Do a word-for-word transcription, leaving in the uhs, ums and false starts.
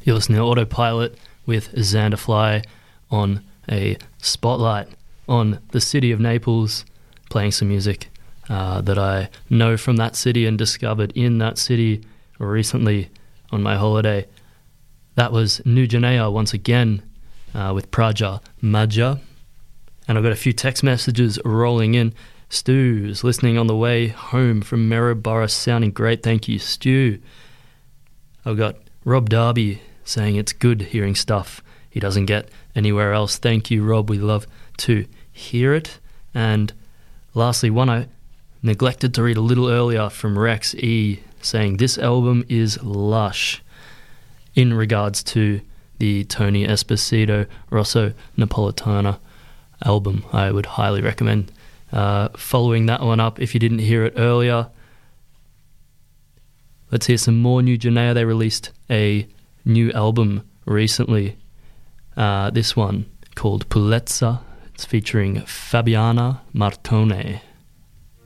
You're listening to Autopilot with Xander Fly on a spotlight on the city of Naples, playing some music uh, that I know from that city and discovered in that city recently on my holiday. That was New Genea once again uh, with Praja Maja. And I've got a few text messages rolling in. Stu's listening on the way home from Maryborough, sounding great. Thank you, Stu. I've got Rob Darby saying it's good hearing stuff he doesn't get anywhere else. Thank you, Rob. We love to hear it. And lastly, one I neglected to read a little earlier from Rex E saying this album is lush in regards to the Tony Esposito Rosso Napolitana album. I would highly recommend uh, following that one up if you didn't hear it earlier. Let's hear some more New Genea. They released a new album recently. Uh, this one called Pulezza. It's featuring Fabiana Martone.